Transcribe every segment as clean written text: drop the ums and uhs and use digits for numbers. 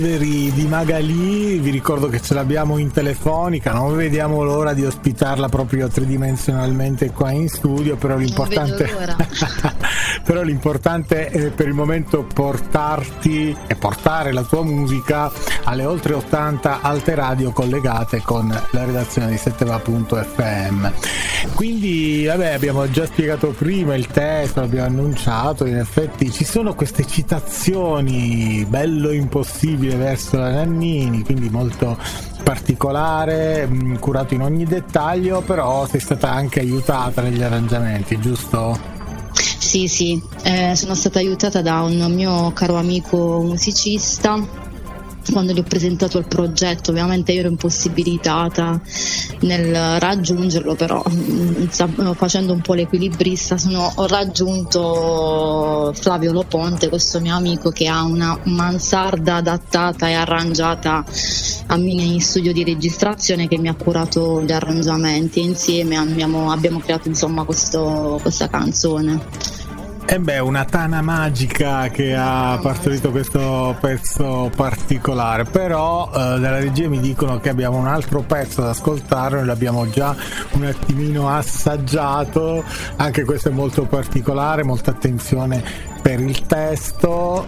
Di Magalì, vi ricordo che ce l'abbiamo in telefonica, non vediamo l'ora di ospitarla proprio tridimensionalmente qua in studio, però l'importante però l'importante è per il momento portarti e portare la tua musica alle oltre 80 alte radio collegate con la redazione di Setteva.fm. Quindi vabbè, abbiamo già spiegato prima il testo, l'abbiamo annunciato, in effetti ci sono queste citazioni bello impossibile verso la Nannini, quindi molto particolare, curato in ogni dettaglio, però sei stata anche aiutata negli arrangiamenti, giusto? Sì, sono stata aiutata da un mio caro amico musicista. Quando gli ho presentato il progetto, ovviamente io ero impossibilitata nel raggiungerlo, però facendo un po' l'equilibrista ho raggiunto Flavio Loponte, questo mio amico che ha una mansarda adattata e arrangiata a me in studio di registrazione, che mi ha curato gli arrangiamenti e insieme abbiamo creato insomma questa canzone. Una tana magica che ha partorito questo pezzo particolare, però dalla regia mi dicono che abbiamo un altro pezzo da ascoltare, noi l'abbiamo già un attimino assaggiato, anche questo è molto particolare, molta attenzione per il testo,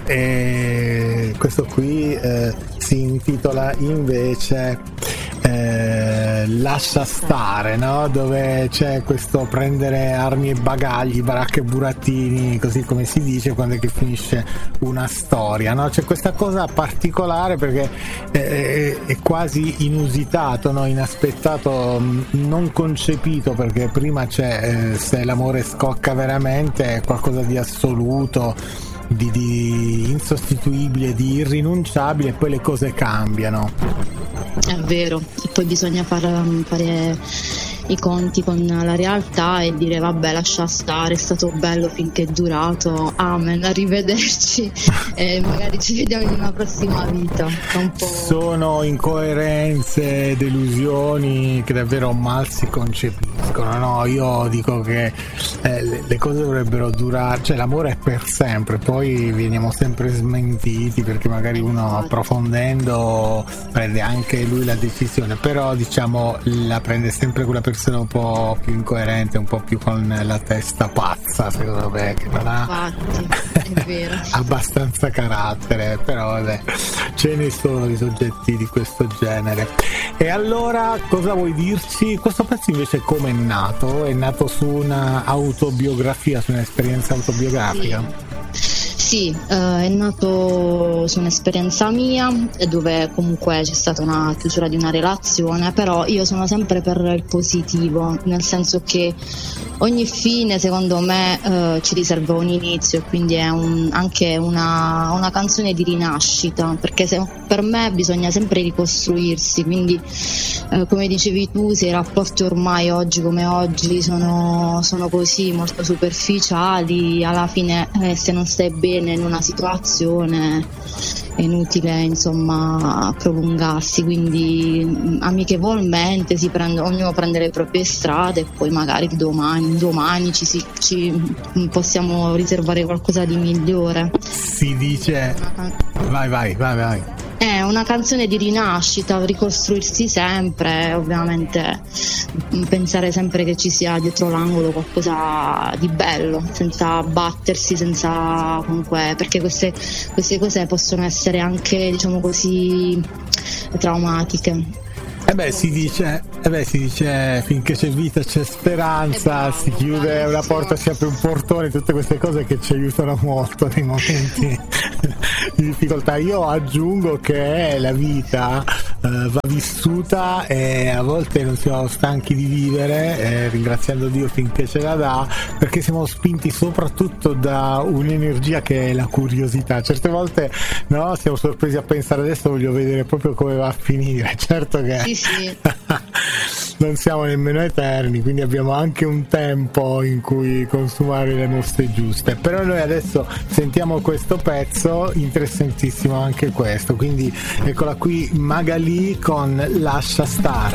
e questo qui si intitola invece Lascia stare, no? Dove c'è questo prendere armi e bagagli, baracche e burattini, così come si dice quando è che finisce una storia, no? C'è questa cosa particolare perché è quasi inusitato, no? Inaspettato, non concepito, perché prima c'è se l'amore scocca veramente, è qualcosa di assoluto, di insostituibile, di irrinunciabile, e poi le cose cambiano. È vero, e poi bisogna fare i conti con la realtà e dire vabbè, lascia stare, è stato bello finché è durato, amen, arrivederci e magari ci vediamo in una prossima vita. Sono incoerenze, delusioni che davvero mal si concepiscono, no? Io dico che le cose dovrebbero durare, cioè l'amore è per sempre, poi veniamo sempre smentiti perché magari uno approfondendo prende anche lui la decisione, però diciamo la prende sempre quella persona un po' più incoerente, un po' più con la testa pazza, secondo me, che non ha è vero. abbastanza carattere, però vabbè, ce ne sono di soggetti di questo genere. E allora cosa vuoi dirci? Questo pezzo invece come è nato? È nato su una autobiografia, su un'esperienza autobiografica? Sì, è nato su un'esperienza mia, dove comunque c'è stata una chiusura di una relazione, però io sono sempre per il positivo, nel senso che ogni fine secondo me ci riserva un inizio, e quindi è anche una canzone di rinascita, perché per me bisogna sempre ricostruirsi, quindi come dicevi tu, se i rapporti ormai oggi come oggi sono così molto superficiali, alla fine se non stai bene in una situazione è inutile insomma prolungarsi, quindi amichevolmente ognuno prende le proprie strade e poi magari domani ci possiamo riservare qualcosa di migliore. Si dice vai. È una canzone di rinascita, ricostruirsi sempre, ovviamente pensare sempre che ci sia dietro l'angolo qualcosa di bello, senza battersi, senza comunque, perché queste cose possono essere anche, diciamo così, traumatiche. Si dice finché c'è vita c'è speranza, si chiude una porta, si apre un portone, tutte queste cose che ci aiutano molto nei momenti di difficoltà. Io aggiungo che la vita va vissuta e a volte non siamo stanchi di vivere, ringraziando Dio finché ce la dà, perché siamo spinti soprattutto da un'energia che è la curiosità. Certe volte no, siamo sorpresi a pensare adesso voglio vedere proprio come va a finire. Certo che sì. Non siamo nemmeno eterni, quindi abbiamo anche un tempo in cui consumare le mostre giuste, però noi adesso sentiamo questo pezzo interessantissimo anche questo, quindi eccola qui Magalì con Lascia stare.